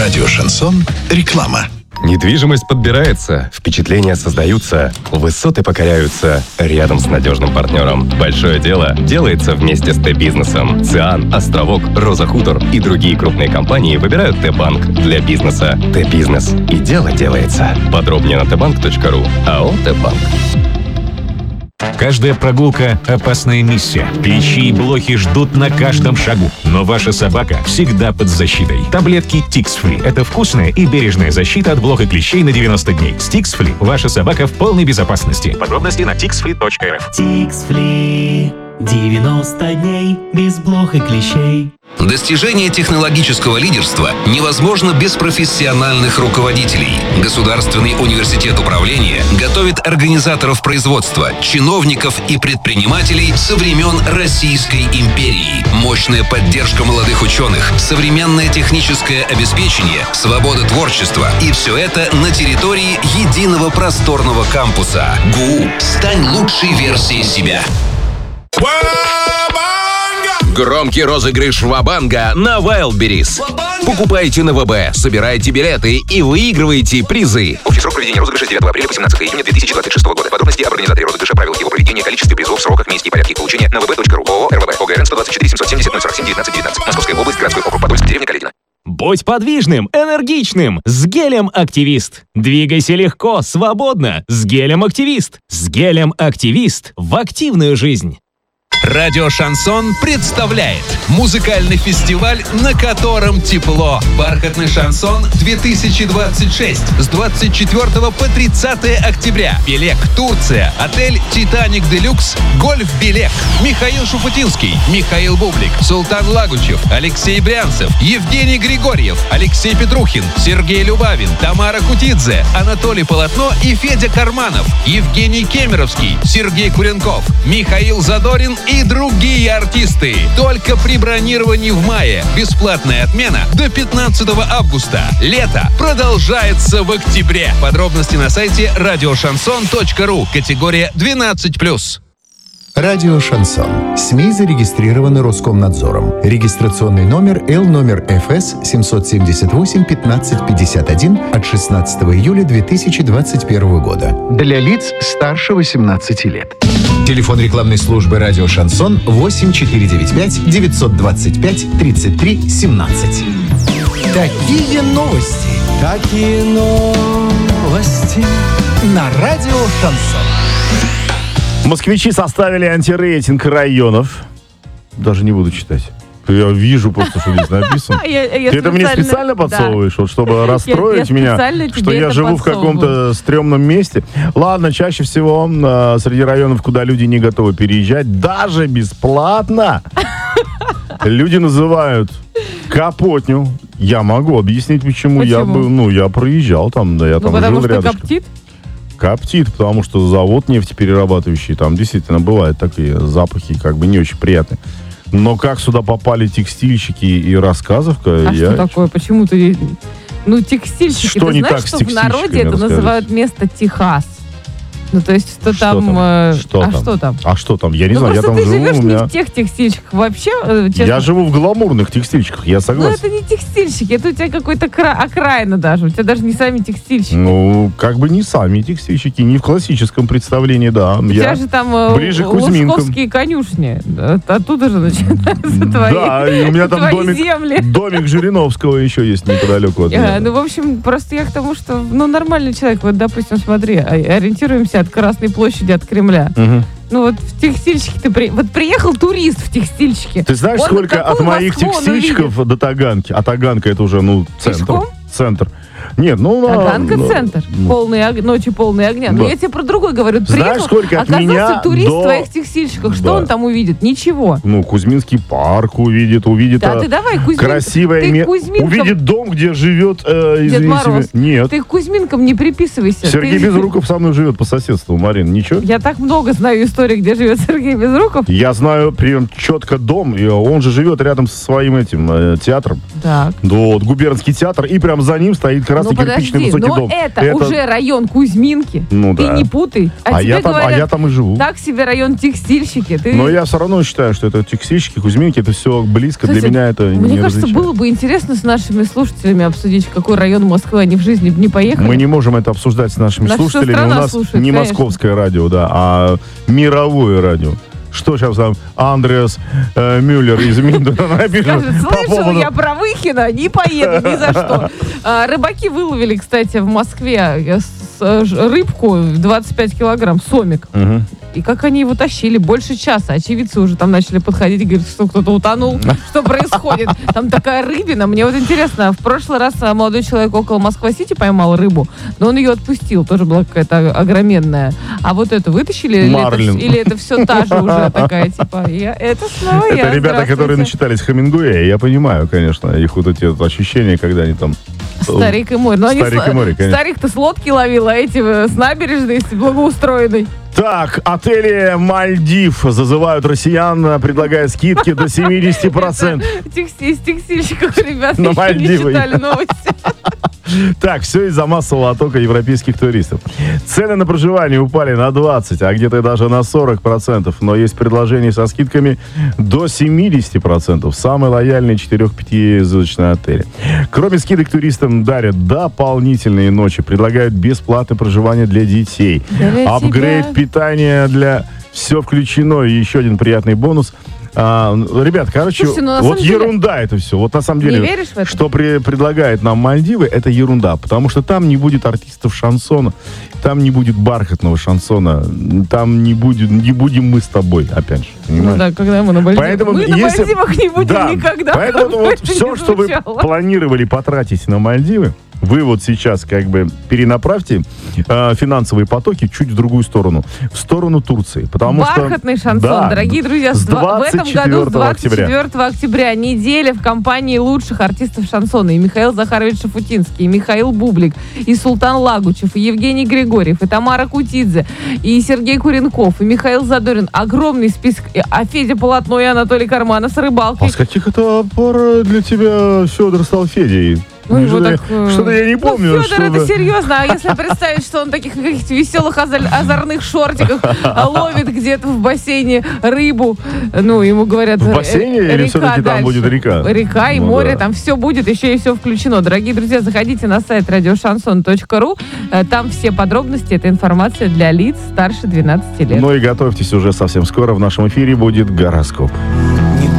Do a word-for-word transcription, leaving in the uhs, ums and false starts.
Радио «Шансон». Реклама. Недвижимость подбирается, впечатления создаются, высоты покоряются рядом с надежным партнером. Большое дело делается вместе с Т-бизнесом. ЦИАН, Островок, Роза Хутор и другие крупные компании выбирают Т-банк для бизнеса. Т-бизнес. И дело делается. Подробнее на тэ банк точка ру. АО «Т-банк». Каждая прогулка – опасная миссия. Клещи и блохи ждут на каждом шагу. Но ваша собака всегда под защитой. Таблетки Тикс-Фри – это вкусная и бережная защита от блох и клещей на девяносто дней. С Тикс-Фри ваша собака в полной безопасности. Подробности на тикс фри точка эр эф. Тикс-Фри. девяносто дней без блох и клещей. Достижение технологического лидерства невозможно без профессиональных руководителей. Государственный университет управления готовит организаторов производства, чиновников и предпринимателей со времен Российской империи. Мощная поддержка молодых ученых, современное техническое обеспечение, свобода творчества. И все это на территории единого просторного кампуса. ГУ. Стань лучшей версией себя. Громкий розыгрыш Ва-банга на Wildberries. Покупайте на ВБ, собирайте билеты и выигрывайте призы. Общий срок проведения розыгрыша с девятого апреля по семнадцатого июня две тысячи двадцать шестого года. Подробности об организаторе розыгрыша, правилах его проведения, количестве призов, сроках, месте и порядке их получения на вэ бэ точка ру. ООО РВБ. ОГРН сто двадцать четыре семьсот семьдесят ноль сорок семь девятнадцать девятнадцать. Московская область, городской округ Подольск, деревня Каледино. Будь подвижным, энергичным с гелем «Активист». Двигайся легко, свободно с гелем «Активист». С гелем «Активист» в активную жизнь. Радио «Шансон» представляет музыкальный фестиваль, на котором тепло. «Бархатный шансон две тысячи двадцать шесть» с двадцать четвёртого по тридцатое октября. Белек, Турция. Отель «Титаник Делюкс». Гольф Белек. Михаил Шуфутинский, Михаил Бублик, Султан Лагучев, Алексей Брянцев, Евгений Григорьев, Алексей Петрухин, Сергей Любавин, Тамара Кутидзе, Анатолий Полотно и Федя Карманов, Евгений Кемеровский, Сергей Куренков, Михаил Задорин и другие артисты. Только при бронировании в мае. Бесплатная отмена до пятнадцатого августа. Лето продолжается в октябре. Подробности на сайте радио шансон точка ру. Категория двенадцать плюс. Радио «Шансон». СМИ зарегистрированы Роскомнадзором. Регистрационный номер Л номер эф эс семьсот семьдесят восемь пятнадцать пятьдесят один от шестнадцатого июля две тысячи двадцать первого года. Для лиц старше восемнадцати лет. Телефон рекламной службы «Радио Шансон» восемь четыре девять пять девятьсот двадцать пять тридцать три семнадцать. Такие новости. Такие новости. На «Радио Шансон». Москвичи составили антирейтинг районов. Даже не буду читать. Я вижу просто, что здесь написано. Ты это мне специально подсовываешь, вот, чтобы расстроить меня, что я живу в каком-то стрёмном месте? Ладно, чаще всего э, среди районов, куда люди не готовы переезжать, даже бесплатно, люди называют Капотню. Я могу объяснить, почему. Я бы, ну, я проезжал там, да, я там жил рядышком. Коптит, потому что завод нефтеперерабатывающий, там действительно бывают такие запахи, как бы не очень приятные. Но как сюда попали текстильщики и рассказовка? А я... что такое? Почему ты... Ну, текстильщики, что ты не знаешь, так что в народе это расскажите? называют место Техас? Ну, то есть, что, что там... там? Э, что а там? что там? А что там? Я не ну, знаю, я там ты живу. живешь у меня... не в тех текстильщиках вообще, честно. Я живу в гламурных текстильщиках, я согласен. Ну, это не текстильщики, это у тебя какой-то кра... окраина даже. У тебя даже не сами текстильщики. Ну, как бы не сами текстильщики, не в классическом представлении, да. У я тебя же там ближе к Кузьминкам. Лужковские конюшни. Оттуда же начинаются твои Да, и у меня там домик, земли. домик Жириновского еще есть неподалеку от меня. А, ну, в общем, просто я к тому, что, ну, нормальный человек, вот, допустим, смотри, ориентируемся от Красной площади, от Кремля. Угу. Ну вот в текстильщике ты при... вот приехал турист в текстильщике. Ты знаешь, он сколько от моих текстильщиков до Таганки? А Таганка это уже, ну, центр. Пешком? Центр. Нет, ну... Таганка ну, центр. Ну, полные ог... Ночи полные огня. Да. Но я тебе про другой говорю. Знаешь, Приехал, сколько от оказался меня турист до... в твоих текстильщиках. Что Да. он там увидит? Ничего. Ну, Кузьминский парк увидит, увидит Да, а, ты давай, Кузьмин... красивое ты место. Кузьминком... Увидит дом, где живет... Э, Дед Мороз. Нет. Ты к Кузьминкам не приписывайся. Сергей ты... Безруков со мной живет по соседству, Марин. Ничего? Я так много знаю историй, где живет Сергей Безруков. Я знаю прям четко дом. И он же живет рядом со своим этим э, театром. Так. Вот, губернский театр. И прям за ним стоит Красная красный ну, кирпичный подожди, высокий но дом. Это, это уже район Кузьминки. Ну, ты да. не путай. А, а, я там, говорят, а я там и живу. Так себе район текстильщики. Ты... Но я все равно считаю, что это текстильщики, Кузьминки, это все близко. Слушайте, для меня это мне не кажется, различает. было бы интересно с нашими слушателями обсудить, в какой район Москвы они в жизни не поехали. Мы не можем это обсуждать с нашими Наша слушателями. У нас слушает, не конечно. московское радио, да, а мировое радио. Что сейчас там Андреас э, Мюллер из Миндена напишет? Скажет, по слышал поводу... я про Выхино, не поеду ни за что. А, рыбаки выловили, кстати, в Москве с, ж, рыбку двадцать пять килограмм, сомик. Угу. И как они его тащили? Больше часа. Очевидцы уже там начали подходить и говорят, что кто-то утонул. Что происходит? Там такая рыбина. Мне вот интересно, в прошлый раз молодой человек около Москва-Сити поймал рыбу, но он ее отпустил. Тоже была какая-то огроменная. А вот это вытащили? Марлин. Или это, или это все та же уже такая, типа, я, это снова это я. Это ребята, которые начитались Хемингуэя. Я понимаю, конечно, их вот эти вот ощущения, когда они там... Старик и море. Но Старик они, и море, конечно. Старик-то с лодки ловил, а эти с набережной, с благоустроенной. Так, отели Мальдив зазывают россиян, предлагая скидки до семьдесят процентов. Из текстильщиков, ребята, на Мальдивы. Не читали новости. Так, все из-за массового оттока европейских туристов. Цены на проживание упали на двадцать, а где-то даже на сорок процентов. Но есть предложения со скидками до семьдесят процентов. Самые лояльные четырех-пятизвездочные отели. Кроме скидок туристам дарят дополнительные ночи. Предлагают бесплатное проживание для детей. Для апгрейд тебя. Питания для... Все включено. И еще один приятный бонус. А, ребят, короче, Слушайте, ну, вот деле... ерунда это все. Вот на самом деле, не веришь в это? Что при, предлагает нам Мальдивы, это ерунда. Потому что там не будет артистов шансона, там не будет бархатного шансона, там не, будет, не будем мы с тобой, опять же. Понимаешь? Ну да, когда мы на Мальдивах. Поэтому, мы если... на Мальдивах не будем да, никогда. Поэтому вот все, что вы планировали потратить на Мальдивы, вы вот сейчас как бы перенаправьте э, финансовые потоки чуть в другую сторону, в сторону Турции, потому бархатный что шансон, да, дорогие друзья, с в этом году с двадцать четвёртого октября неделя в компании лучших артистов шансона. И Михаил Захарович Шафутинский, и Михаил Бублик, и Султан Лагучев, и Евгений Григорьев, и Тамара Кутидзе, и Сергей Куренков, и Михаил Задорин. Огромный список. А Федя Полотно и Анатолий Карманов с рыбалкой. А с каких это пор для тебя Федор стал Федей? Ну, что-то, так, я, что-то я не помню. Ну, Федор, чтобы... это серьезно. А если представить, что он таких каких-то веселых озорных шортиках ловит где-то в бассейне рыбу, ну, ему говорят... В бассейне или все-таки там будет река? Река и ну, море, да. Там все будет, еще и все включено. Дорогие друзья, заходите на сайт радио шансон точка ру. Там все подробности, это информация для лиц старше двенадцати лет. Ну и готовьтесь, уже совсем скоро в нашем эфире будет гороскоп.